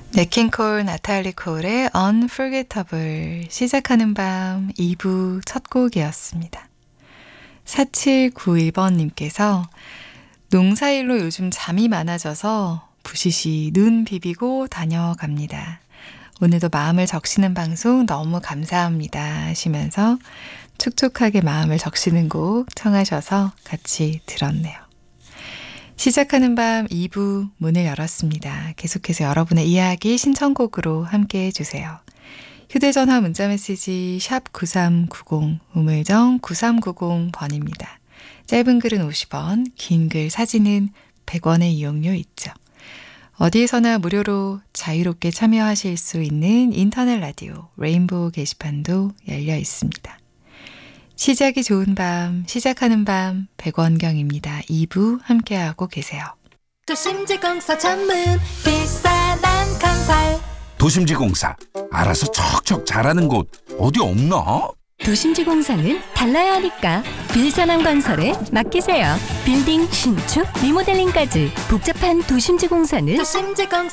네킹콜 나탈리 콜의 Unforgettable 시작하는 밤 2부 첫 곡이었습니다. 4791번님께서 농사일로 요즘 잠이 많아져서 부시시 눈 비비고 다녀갑니다. 오늘도 마음을 적시는 방송 너무 감사합니다 하시면서 촉촉하게 마음을 적시는 곡 청하셔서 같이 들었네요. 시작하는 밤 2부 문을 열었습니다. 계속해서 여러분의 이야기 신청곡으로 함께 해주세요. 휴대전화 문자메시지 샵 9390 우물정 9390번입니다. 짧은 글은 50원, 긴 글 사진은 100원의 이용료 있죠. 어디에서나 무료로 자유롭게 참여하실 수 있는 인터넷 라디오 레인보우 게시판도 열려 있습니다. 시작이 좋은 밤, 시작하는 밤 백원경입니다. 2부 함께하고 계세요. 도심지공사 전문 비싼한 건설 도심지공사 알아서 척척 잘하는 곳 어디 없나? 도심지공사는 달라야 하니까 빌산함 건설에 맡기세요. 빌딩 신축, 리모델링까지 복잡한 도심지공사는 도심지공사